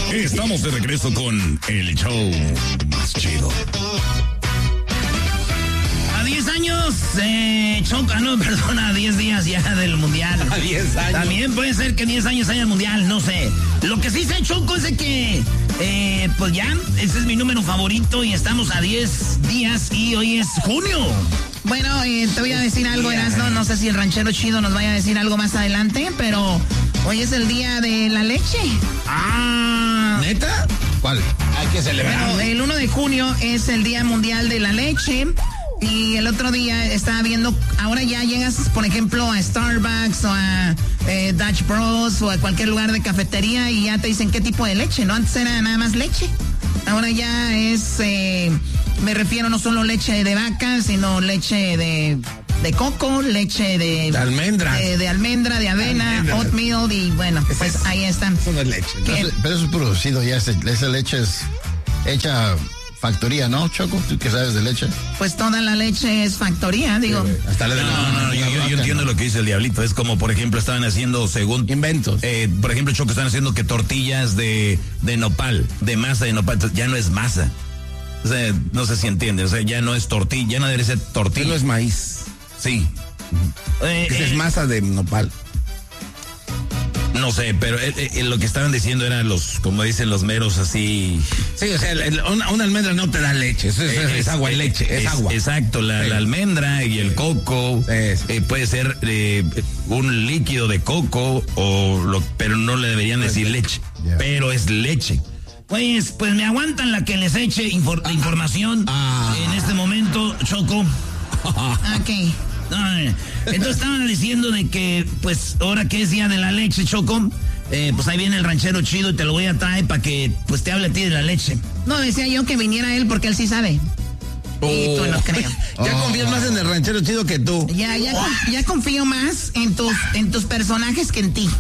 Estamos de regreso con el show más chido. A 10 años, Choco, no, perdona, a 10 días ya del mundial. A 10 años. También puede ser que 10 años haya el mundial, no sé. Lo que sí sé, Choco, es de que, pues ya, ese es mi número favorito y estamos a 10 días y hoy es junio. Bueno, te voy a decir algo, Erasno, no sé si el ranchero chido nos vaya a decir algo más adelante, pero hoy es el día de la leche. Ah, ¿neta? ¿Cuál? Hay que celebrar. Bueno, el 1 de junio es el Día Mundial de la Leche. Y el otro día estaba viendo, ahora ya llegas, por ejemplo, a Starbucks o a Dutch Bros o a cualquier lugar de cafetería y ya te dicen qué tipo de leche, ¿no? Antes era nada más leche. Ahora ya es, me refiero no solo leche de vaca, sino leche de coco, leche de almendra. De almendra, de avena, oatmeal y bueno, pues ahí están. Eso no es leche. ¿No? Pero eso es producido ya, esa leche es hecha factoría, ¿no, Choco? ¿Tú qué sabes de leche? Pues toda la leche es factoría, digo. Sí, hasta la de No, yo entiendo lo que dice el diablito. Es como, por ejemplo, estaban haciendo, según inventos. Por ejemplo, Choco, están haciendo que tortillas de nopal, de masa de nopal. Entonces, ya no es masa. O sea, no sé si entiende. O sea, ya no es tortilla, ya no debe ser tortilla. No es maíz. Sí. Esa es masa de nopal. No sé, pero lo que estaban diciendo eran los, como dicen los meros así. Sí, o sea, una almendra no te da leche, es agua y leche, es agua. Exacto, la almendra y el coco, puede ser un líquido de coco, pero no le deberían decir leche, pero es leche. Pues me aguantan la que les eche información en este momento, Choco. Ok. Entonces estaban diciendo de que, pues, ahora que es día de la leche, Choco, pues ahí viene el ranchero chido y te lo voy a traer para que, pues, te hable a ti de la leche. No, decía yo que viniera él porque él sí sabe. Y tú no creo. Ya confías más en el ranchero chido que tú. Ya confío más en tus personajes que en ti.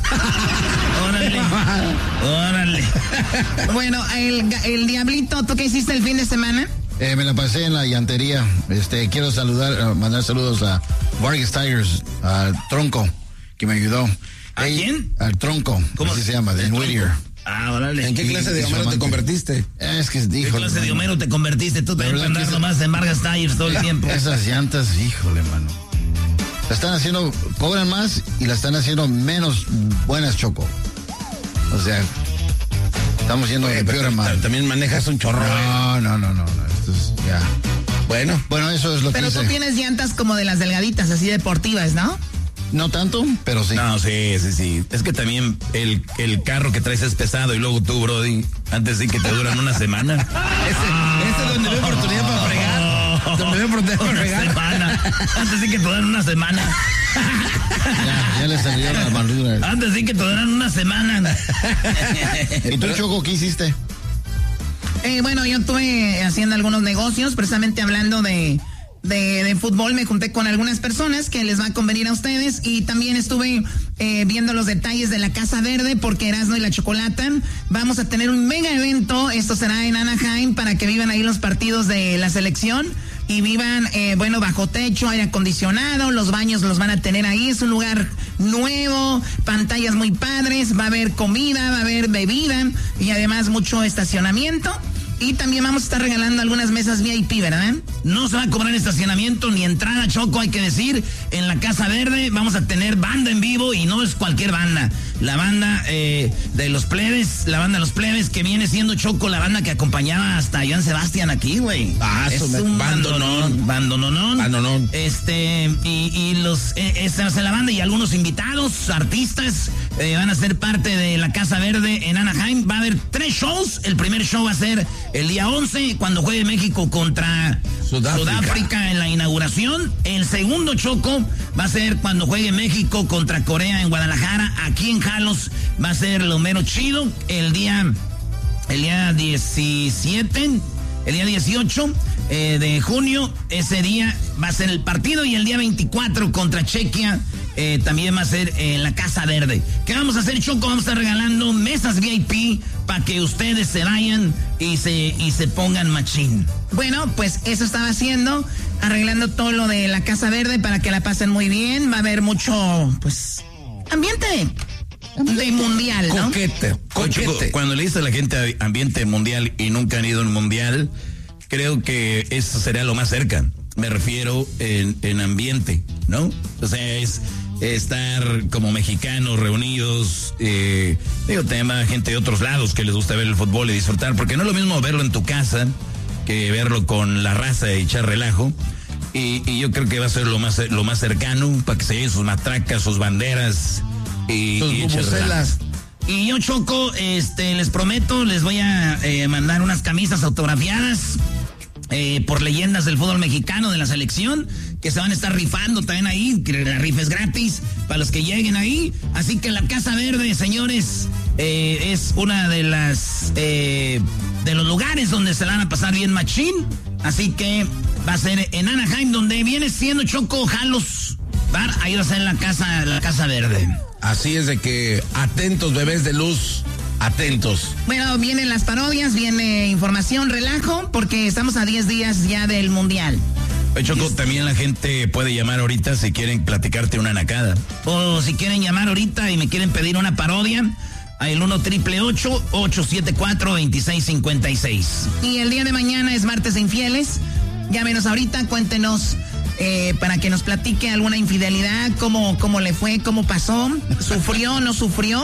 Órale. Bueno, el diablito, ¿tú qué hiciste el fin de semana? Me la pasé en la llantería. Quiero mandar saludos a Vargas Tires, al Tronco, que me ayudó. ¿A quién? Al Tronco, ¿cómo así se llama? De Whittier. Órale. ¿En qué clase de Homero te convertiste? Es que dijo. ¿Qué clase de Homero te convertiste? Tú también andas nomás en Vargas Tires todo el tiempo. Esas llantas, híjole, mano. La están haciendo, cobran más y la están haciendo menos buenas, Choco. O sea, estamos yendo de peor a mal. También manejas un chorro. No. Esto es ya. Bueno, eso es lo que Pero tú tienes llantas como de las delgaditas, así deportivas, ¿no? No tanto, pero sí. No, sí. Es que también el carro que traes es pesado y luego tú, Brody, antes sí que te duran una semana. Ese es donde veo oportunidad para fregar. Donde veo oportunidad para fregar. Antes sí que te duran una semana. Ya le salió la armadura. Antes sí que te duran una semana. ¿Y tú, Choco, qué hiciste? Bueno, yo estuve haciendo algunos negocios, precisamente hablando de fútbol. Me junté con algunas personas que les va a convenir a ustedes y también estuve viendo los detalles de la Casa Verde porque Erasmo y la Chocolata vamos a tener un mega evento. Esto será en Anaheim para que vivan ahí los partidos de la selección y vivan, bajo techo, aire acondicionado, los baños los van a tener ahí. Es un lugar nuevo, pantallas muy padres, va a haber comida, va a haber bebida y además mucho estacionamiento. Y también vamos a estar regalando algunas mesas VIP, ¿verdad? No se va a cobrar estacionamiento ni entrada, Choco, hay que decir. En la Casa Verde vamos a tener banda en vivo y no es cualquier banda. La banda de los plebes, que viene siendo, Choco, la banda que acompañaba hasta Joan Sebastián aquí, güey. Es un bandonón. Bandonón. Y esa es la banda y algunos invitados, artistas, van a ser parte de la Casa Verde en Anaheim. Va a haber 3 shows. El primer show va a ser el día 11, cuando juegue México contra Sudáfrica en la inauguración. El segundo, Choco, va a ser cuando juegue México contra Corea en Guadalajara. Aquí en Jalos va a ser lo mero chido. El día 17, el día 18 de junio, ese día va a ser el partido. Y el día 24 contra Chequia también va a ser en la Casa Verde. ¿Qué vamos a hacer, Choco? Vamos a estar regalando mesas VIP para que ustedes se vayan y se pongan machín. Bueno, pues eso estaba haciendo, arreglando todo lo de la Casa Verde para que la pasen muy bien. Va a haber mucho, pues, ambiente. de mundial, ¿no? Coquete. Cuando le dice a la gente ambiente mundial y nunca han ido a un mundial, creo que eso sería lo más cerca. Me refiero en ambiente, ¿no? O sea, es estar como mexicanos reunidos, tema gente de otros lados que les gusta ver el fútbol y disfrutar, porque no es lo mismo verlo en tu casa que verlo con la raza y echar relajo. Y yo creo que va a ser lo más cercano para que se lleven sus matracas, sus banderas y bubucelas. Y yo, Choco, les prometo, les voy a mandar unas camisas autografiadas por leyendas del fútbol mexicano, de la selección, que se van a estar rifando también ahí, que la rifa es gratis para los que lleguen ahí. Así que la Casa Verde, señores, es una de las de los lugares donde se la van a pasar bien machín. Así que va a ser en Anaheim, donde viene siendo Choco Jalos Bar. Ahí va a ser la Casa Verde. Así es de que atentos, bebés de luz, atentos. Bueno, vienen las parodias, viene información, relajo, porque estamos a 10 días ya del mundial. Choco, también la gente puede llamar ahorita si quieren platicarte una nacada. O si quieren llamar ahorita y me quieren pedir una parodia, al 1-888-874-2656. Y el día de mañana es martes de infieles. Llámenos ahorita, cuéntenos para que nos platique alguna infidelidad, cómo le fue, cómo pasó, sufrió, no sufrió.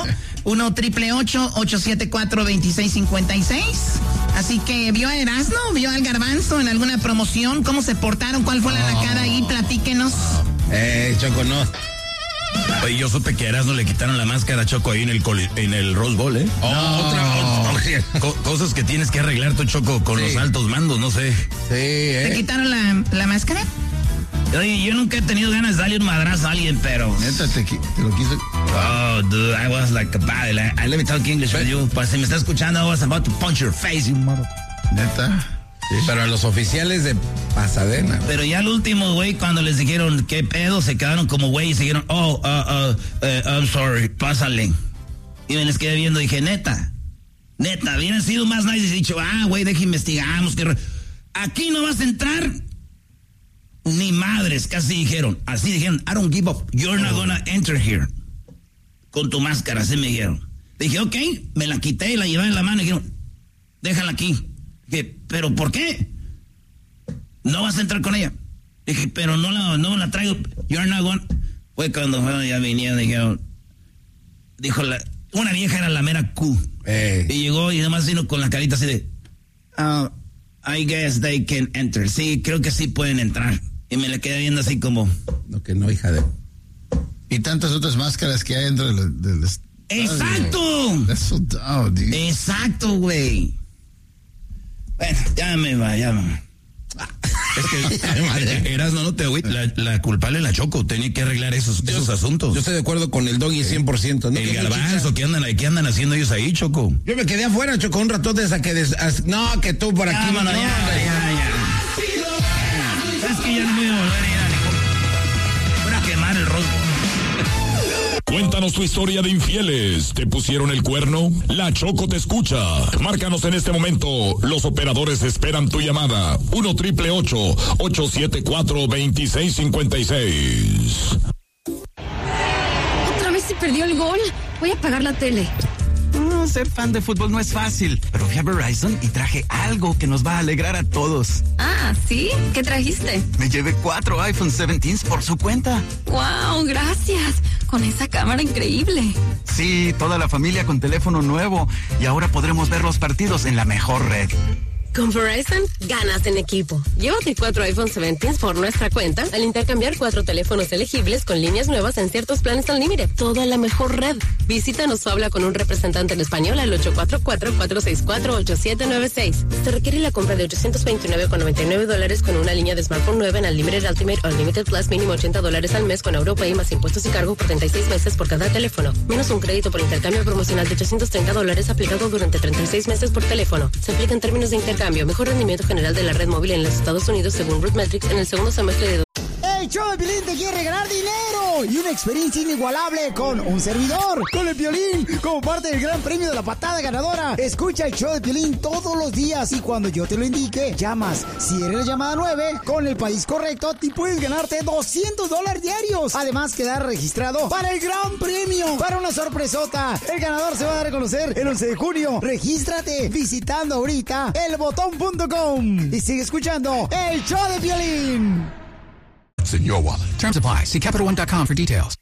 1-888-874-2656. Así que vio a Erasmo, vio al Garbanzo en alguna promoción, cómo se portaron, cuál fue la nacada ahí, platíquenos. Choco, no. Oye, yo supe que a Erasmo le quitaron la máscara, Choco, ahí en el Rose Bowl, ¿eh? Otra. Cosas que tienes que arreglar tú, Choco, con los altos mandos, no sé. Sí, ¿Le quitaron la máscara? Oye, yo nunca he tenido ganas de darle un madrazo a alguien, pero... Neta, te lo quiso. Oh, dude, I was like a bad. I let me talk English with you. Pues si me está escuchando, I was about to punch your face, you mother... Neta. Sí, pero a los oficiales de Pasadena. Pero ya al último, güey, cuando les dijeron qué pedo, se quedaron como güey y siguieron, I'm sorry, pásale. Y me les quedé viendo y dije, neta, hubieran sido más nice y dicho, güey, investigamos. Aquí no vas a entrar ni madres, casi dijeron. Así dijeron, I don't give up, you're not gonna enter here. Con tu máscara, así me dijeron. Dije, ok, me la quité y la llevé en la mano y dijeron, déjala aquí. Dije, ¿pero por qué? No vas a entrar con ella. Dije, pero no la traigo. You're not going. Fue cuando ya vinieron, dijeron, una vieja era la mera Q. Y llegó y además vino con la carita así de, I guess they can enter. Sí, creo que sí pueden entrar. Y me la quedé viendo así como, no, que no, hija de... Y tantas otras máscaras que hay dentro del ¡exacto! That's so dumb, dude. Exacto, güey. Bueno, ya me va. Es que Erasmo, no te agüites, la culpable la Choco, tenía que arreglar esos asuntos. Yo estoy de acuerdo con el Doggy 100%, ¿no? El Garbanzo, ¿qué andan haciendo ellos ahí, Choco? Yo me quedé afuera, Choco, un rato de esa no, que tú por aquí. Vámonos, ya. Es que ya no me voy a volver a ir a ningún... Voy a quemar el rosbo. Cuéntanos tu historia de infieles. ¿Te pusieron el cuerno? La Choco te escucha. Márcanos en este momento. Los operadores esperan tu llamada. 1-888-874-2656. ¿Otra vez se perdió el gol? Voy a apagar la tele. Ser fan de fútbol no es fácil, pero fui a Verizon y traje algo que nos va a alegrar a todos. Ah, ¿sí? ¿Qué trajiste? Me llevé 4 iPhone 17 por su cuenta. ¡Wow! Gracias. Con esa cámara increíble. Sí, toda la familia con teléfono nuevo y ahora podremos ver los partidos en la mejor red. Con Verizon, ganas en equipo. Llévate 4 iPhone 17 por nuestra cuenta al intercambiar 4 teléfonos elegibles con líneas nuevas en ciertos planes al límite. Toda la mejor red. Visítanos o habla con un representante en español al 844-464-8796. Se requiere la compra de $829.99 con una línea de smartphone nueva en Unlimited Ultimate o Unlimited Plus, mínimo $80 al mes con AuroPay más impuestos y cargo por 36 meses por cada teléfono. Menos un crédito por intercambio promocional de $830 aplicado durante 36 meses por teléfono. Se aplica en términos de intercambio. Mejor rendimiento general de la red móvil en los Estados Unidos según RootMetrics en el segundo semestre de... ¡Hey, show de Piolín te quiere ganar dinero y una experiencia inigualable con un servidor, con el Piolín, como parte del gran premio de la patada ganadora. Escucha el show de Piolín todos los días y cuando yo te lo indique, llamas. Si eres la llamada 9, con el país correcto, te puedes ganarte $200 diarios. Además, quedar registrado para el gran premio, para una sorpresota. El ganador se va a dar a conocer el 11 de junio. Regístrate visitando ahorita elbotón.com y sigue escuchando el show de Piolín. Your wallet. Terms apply. See CapitalOne.com for details.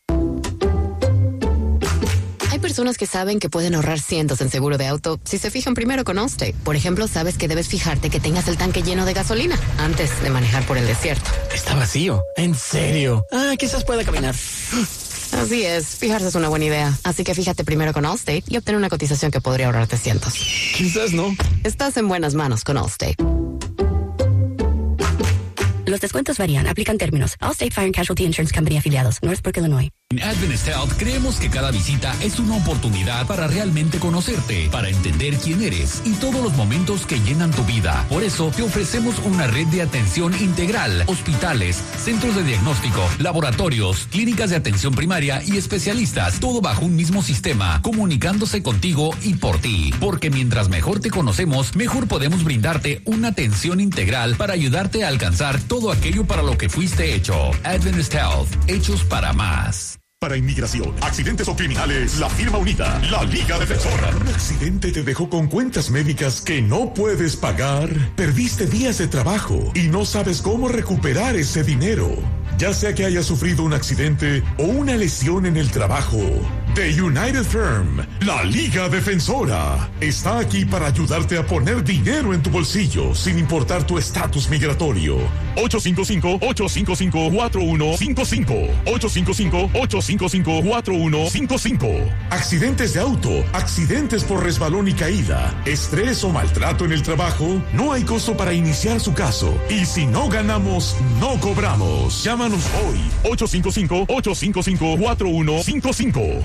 Hay personas que saben que pueden ahorrar cientos en seguro de auto si se fijan primero con Allstate. Por ejemplo, sabes que debes fijarte que tengas el tanque lleno de gasolina antes de manejar por el desierto. Está vacío. ¿En serio? Quizás pueda caminar. Así es, fijarse es una buena idea. Así que fíjate primero con Allstate y obtén una cotización que podría ahorrarte cientos. Quizás no. Estás en buenas manos con Allstate. Los descuentos varían, aplican términos. Allstate Fire and Casualty Insurance Company afiliados, Northbrook, Illinois. En Adventist Health creemos que cada visita es una oportunidad para realmente conocerte, para entender quién eres y todos los momentos que llenan tu vida. Por eso te ofrecemos una red de atención integral, hospitales, centros de diagnóstico, laboratorios, clínicas de atención primaria y especialistas, todo bajo un mismo sistema, comunicándose contigo y por ti. Porque mientras mejor te conocemos, mejor podemos brindarte una atención integral para ayudarte a alcanzar todo aquello para lo que fuiste hecho. Adventist Health, hechos para más. Para inmigración, accidentes o criminales, la firma unida, la Liga Defensora. ¿Un accidente te dejó con cuentas médicas que no puedes pagar? ¿Perdiste días de trabajo y no sabes cómo recuperar ese dinero? Ya sea que hayas sufrido un accidente o una lesión en el trabajo, The United Firm, la Liga Defensora, está aquí para ayudarte a poner dinero en tu bolsillo sin importar tu estatus migratorio. 855-855-4155. 855-855-4155. Accidentes de auto, accidentes por resbalón y caída, estrés o maltrato en el trabajo, no hay costo para iniciar su caso. Y si no ganamos, no cobramos. Llámanos hoy. 855-855-4155.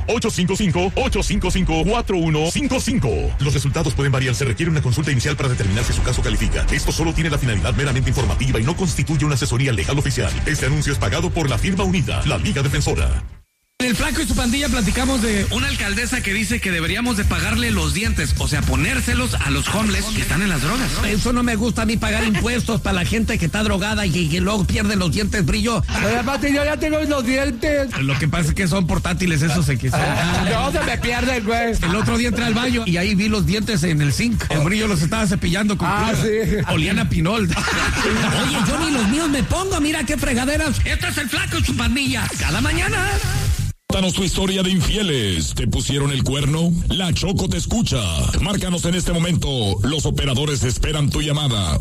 855-855-4155. Los resultados pueden variar. Se requiere una consulta inicial para determinar si su caso califica. Esto solo tiene la finalidad meramente informativa y no constituye una asesoría legal oficial. Este anuncio es pagado por la firma unida, la Liga Defensora. En el Flaco y su pandilla platicamos de una alcaldesa que dice que deberíamos de pagarle los dientes, o sea, ponérselos a los homeless que están en las drogas. Eso no me gusta a mí, pagar impuestos para la gente que está drogada y que luego pierde los dientes brillo. Además, yo ya tengo los dientes. Lo que pasa es que son portátiles, eso se quiso. No, se me pierden, güey. El otro día entré al baño y ahí vi los dientes en el zinc. El brillo los estaba cepillando con sí. Olían a pinol. Oye, yo ni los míos me pongo, mira qué fregaderas. Este es el Flaco y su pandilla. Cada mañana. Cuéntanos tu historia de infieles. ¿Te pusieron el cuerno? La Choco te escucha. Márcanos en este momento. Los operadores esperan tu llamada.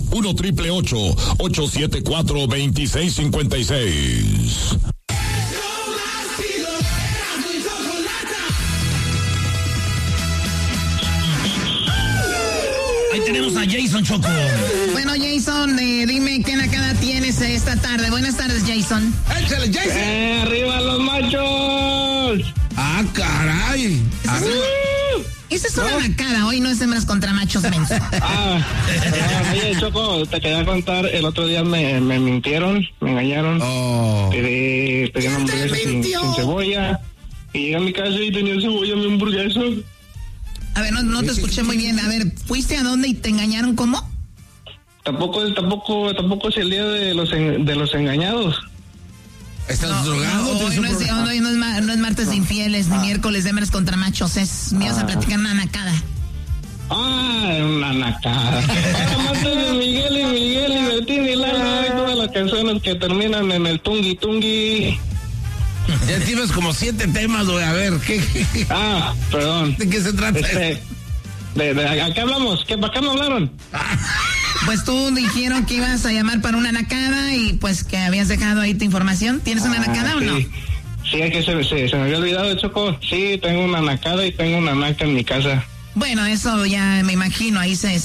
1-888-874-2656. Ahí tenemos a Jason, Choco. Bueno, Jason, dime qué nacada tienes esta tarde. Buenas tardes, Jason. ¡Échale, Jason! ¡Arriba los machos! ¡Ah, caray! Esa es una nacada. Hoy no es hembras contra machos, menso. Oye, Choco, te quería contar. El otro día me mintieron, me engañaron. Pedí una hamburguesa sin cebolla. Y llegué a mi casa y tenía cebolla mi hamburguesa. A ver, no te escuché muy bien. A ver, ¿fuiste a dónde y te engañaron cómo? Tampoco es el día de los engañados. ¿Estás drogado? Hoy no es martes de infieles, ni miércoles de hembras contra machos. Me ibas a platicar una nacada. Una nacada. Amantes de Miguel y Bertín y Lala y todas las canciones que terminan en el tungui tungui. Ya tienes como 7 temas, güey. A ver, ¿qué? Perdón. ¿De qué se trata? ¿A qué hablamos? ¿Para qué me hablaron? Pues tú dijeron que ibas a llamar para una nacada y pues que habías dejado ahí tu información. ¿Tienes una nacada o no? Sí, es que se me había olvidado, Choco. Sí, tengo una nacada y tengo una naca en mi casa. Bueno, eso ya me imagino. Ahí se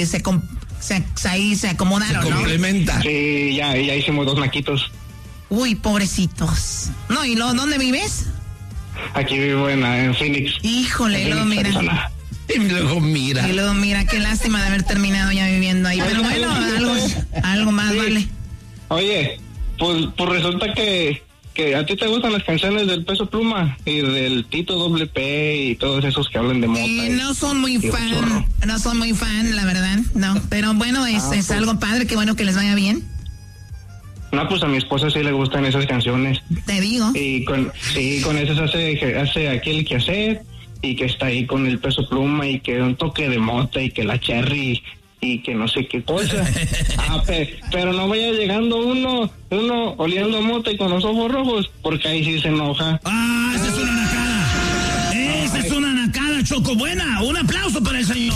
acomodaron, se complementa. ¿No? Sí, ya hicimos 2 naquitos. Uy, pobrecitos. No, ¿y luego dónde vives? Aquí vivo en Phoenix. Híjole, luego mira. Y luego mira, qué lástima de haber terminado ya viviendo ahí. Pero bueno, algo más, sí. Vale. Oye, Pues resulta que a ti te gustan las canciones del Peso Pluma y del Tito Doble P y todos esos que hablan de mota. No son muy fan, la verdad, no. Pero bueno, es algo padre, qué bueno que les vaya bien. No, pues a mi esposa sí le gustan esas canciones. Te digo. Y con esas hace aquí el quehacer y que está ahí con el Peso Pluma y que un toque de mota y que la cherry y que no sé qué cosa. Pero no vaya llegando uno oliendo mota y con los ojos rojos, porque ahí sí se enoja. Esa es una nacada. Esa es una nacada, Choco. Buena. Un aplauso para el señor.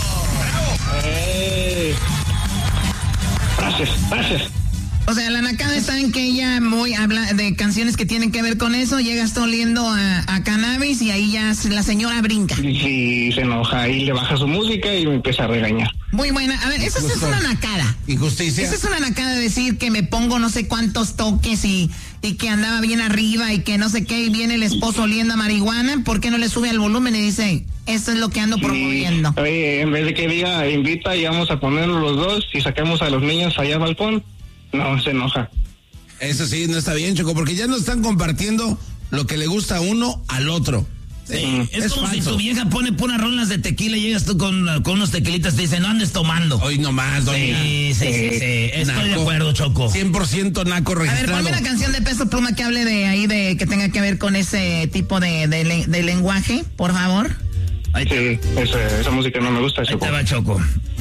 Gracias. O sea, la nacada está en que ella habla de canciones que tienen que ver con eso, llegas oliendo a cannabis y ahí ya la señora brinca. Sí, se enoja y le baja su música y me empieza a regañar. Muy buena. A ver, eso es una nacada. Injusticia. Esa es una nacada de decir que me pongo no sé cuántos toques y que andaba bien arriba y que no sé qué, y viene el esposo oliendo a marihuana. ¿Por qué no le sube al volumen y dice, esto es lo que ando promoviendo? Oye, en vez de que diga, invita y vamos a ponernos los dos y saquemos a los niños allá al balcón, no, se enoja. Eso sí, no está bien, Choco, porque ya no están compartiendo lo que le gusta a uno al otro. Sí, es como falso. Si tu vieja pone puras rolas de tequila y llegas tú con unos tequilitas y te dice, no andes tomando. Hoy nomás, doña. Sí. Estoy de acuerdo, Choco. 100% naco registrado. A ver, ponme una canción de Peso Pluma que hable de que tenga que ver con ese tipo de lenguaje, por favor. Sí, esa música no me gusta, Choco. Ahí te va, Choco.